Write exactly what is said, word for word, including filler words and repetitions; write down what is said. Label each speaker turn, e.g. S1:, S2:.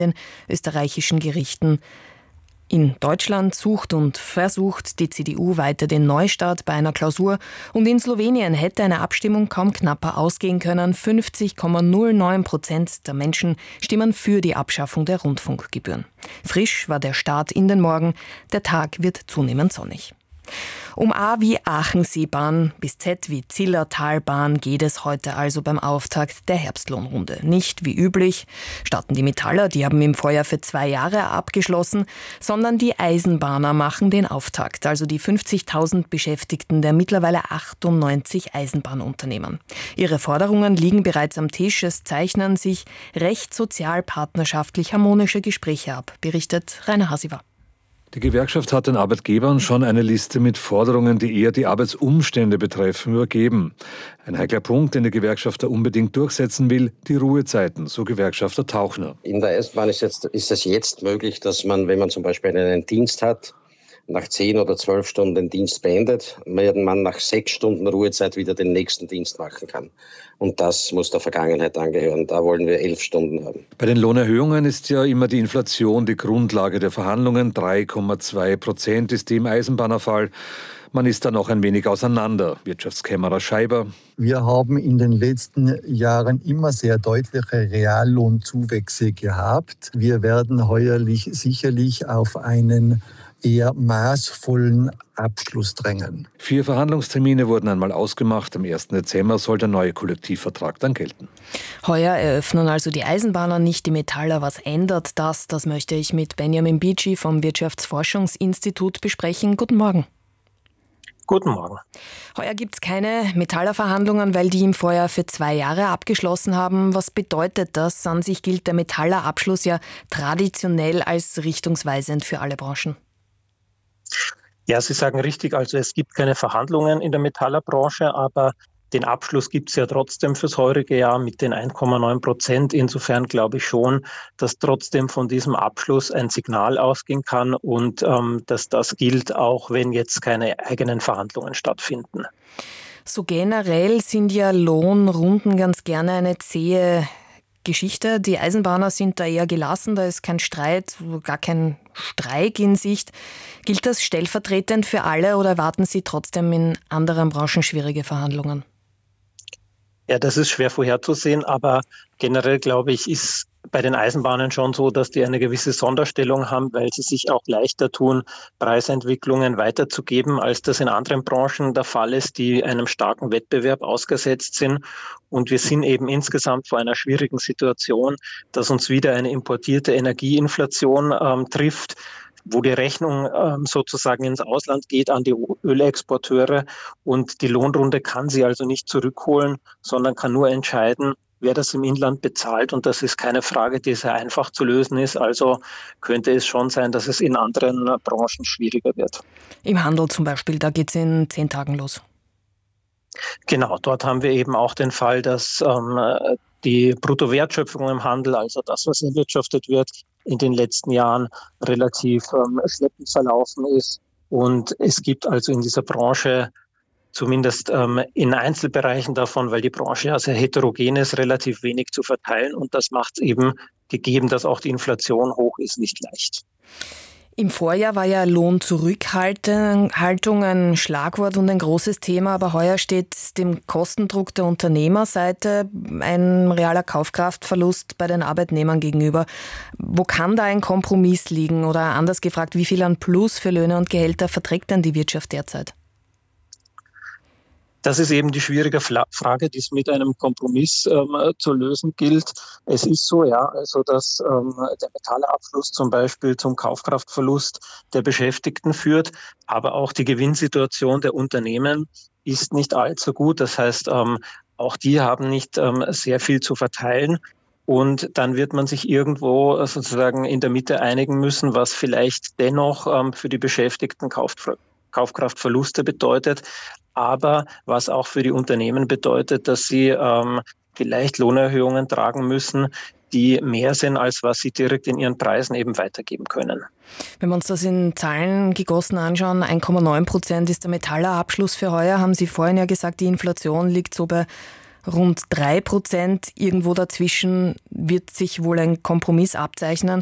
S1: den österreichischen Gerichten. In Deutschland sucht und versucht die C D U weiter den Neustart bei einer Klausur und in Slowenien hätte eine Abstimmung kaum knapper ausgehen können. fünfzig Komma null neun Prozent der Menschen stimmen für die Abschaffung der Rundfunkgebühren. Frisch war der Start in den Morgen, der Tag wird zunehmend sonnig. Um A wie Aachenseebahn bis Z wie Zillertalbahn geht es heute also beim Auftakt der Herbstlohnrunde. Nicht wie üblich starten die Metaller, die haben im Vorjahr für zwei Jahre abgeschlossen, sondern die Eisenbahner machen den Auftakt, also die fünfzigtausend Beschäftigten der mittlerweile achtundneunzig Eisenbahnunternehmen. Ihre Forderungen liegen bereits am Tisch, es zeichnen sich recht sozial-partnerschaftlich harmonische Gespräche ab, berichtet Rainer Hasiver.
S2: Die Gewerkschaft hat den Arbeitgebern schon eine Liste mit Forderungen, die eher die Arbeitsumstände betreffen, übergeben. Ein heikler Punkt, den die Gewerkschaft da unbedingt durchsetzen will, die Ruhezeiten, so Gewerkschafter Tauchner.
S3: In der Eisenbahn ist, jetzt, ist es jetzt möglich, dass man, wenn man zum Beispiel einen Dienst hat, nach zehn oder zwölf Stunden den Dienst beendet, während man nach sechs Stunden Ruhezeit wieder den nächsten Dienst machen kann. Und das muss der Vergangenheit angehören. Da wollen wir elf Stunden haben.
S2: Bei den Lohnerhöhungen ist ja immer die Inflation die Grundlage der Verhandlungen. drei Komma zwei Prozent ist die im Eisenbahnerfall. Man ist da noch ein wenig auseinander. Wirtschaftskämmerer Scheiber.
S4: Wir haben in den letzten Jahren immer sehr deutliche Reallohnzuwächse gehabt. Wir werden heuerlich sicherlich auf einen eher maßvollen Abschluss drängen.
S2: Vier Verhandlungstermine wurden einmal ausgemacht. Am ersten Dezember soll der neue Kollektivvertrag dann gelten.
S1: Heuer eröffnen also die Eisenbahner, nicht die Metaller. Was ändert das? Das möchte ich mit Benjamin Bici vom Wirtschaftsforschungsinstitut besprechen. Guten Morgen.
S5: Guten Morgen.
S1: Heuer gibt es keine Metallerverhandlungen, weil die im Vorjahr für zwei Jahre abgeschlossen haben. Was bedeutet das? An sich gilt der Metallerabschluss ja traditionell als richtungsweisend für alle Branchen.
S5: Ja, Sie sagen richtig, also es gibt keine Verhandlungen in der Metallerbranche, aber den Abschluss gibt es ja trotzdem fürs heurige Jahr mit den eins Komma neun Prozent. Insofern glaube ich schon, dass trotzdem von diesem Abschluss ein Signal ausgehen kann und ähm, dass das gilt, auch wenn jetzt keine eigenen Verhandlungen stattfinden.
S1: So generell sind ja Lohnrunden ganz gerne eine zähe Geschichte. Die Eisenbahner sind da eher gelassen, da ist kein Streit, gar kein Streik in Sicht. Gilt das stellvertretend für alle oder erwarten Sie trotzdem in anderen Branchen schwierige Verhandlungen?
S5: Ja, das ist schwer vorherzusehen, aber generell, glaube ich, ist bei den Eisenbahnen schon so, dass die eine gewisse Sonderstellung haben, weil sie sich auch leichter tun, Preisentwicklungen weiterzugeben, als das in anderen Branchen der Fall ist, die einem starken Wettbewerb ausgesetzt sind. Und wir sind eben insgesamt vor einer schwierigen Situation, dass uns wieder eine importierte Energieinflation ähm, trifft, wo die Rechnung ähm, sozusagen ins Ausland geht an die Ölexporteure und die Lohnrunde kann sie also nicht zurückholen, sondern kann nur entscheiden, wer das im Inland bezahlt. Und das ist keine Frage, die sehr einfach zu lösen ist. Also könnte es schon sein, dass es in anderen Branchen schwieriger wird.
S1: Im Handel zum Beispiel, da geht es in zehn Tagen los.
S5: Genau, dort haben wir eben auch den Fall, dass ähm, die Bruttowertschöpfung im Handel, also das, was erwirtschaftet wird, in den letzten Jahren relativ ähm, schleppend verlaufen ist. Und es gibt also in dieser Branche zumindest ähm, in Einzelbereichen davon, weil die Branche ja sehr heterogen ist, relativ wenig zu verteilen. Und das macht es eben, gegeben, dass auch die Inflation hoch ist, nicht leicht.
S1: Im Vorjahr war ja Lohnzurückhaltung ein Schlagwort und ein großes Thema, aber heuer steht dem Kostendruck der Unternehmerseite ein realer Kaufkraftverlust bei den Arbeitnehmern gegenüber. Wo kann da ein Kompromiss liegen? Oder anders gefragt, wie viel an Plus für Löhne und Gehälter verträgt denn die Wirtschaft derzeit?
S5: Das ist eben die schwierige Frage, die es mit einem Kompromiss ähm, zu lösen gilt. Es ist so, ja, also dass ähm, der Metallerabschluss zum Beispiel zum Kaufkraftverlust der Beschäftigten führt, aber auch die Gewinnsituation der Unternehmen ist nicht allzu gut. Das heißt, ähm, auch die haben nicht ähm, sehr viel zu verteilen. Und dann wird man sich irgendwo sozusagen in der Mitte einigen müssen, was vielleicht dennoch ähm, für die Beschäftigten Kauf, Kaufkraftverluste bedeutet. Aber was auch für die Unternehmen bedeutet, dass sie ähm, vielleicht Lohnerhöhungen tragen müssen, die mehr sind, als was sie direkt in ihren Preisen eben weitergeben können.
S1: Wenn wir uns das in Zahlen gegossen anschauen, eins Komma neun Prozent ist der Metallerabschluss für heuer, haben Sie vorhin ja gesagt, die Inflation liegt so bei rund drei Prozent. Irgendwo dazwischen wird sich wohl ein Kompromiss abzeichnen.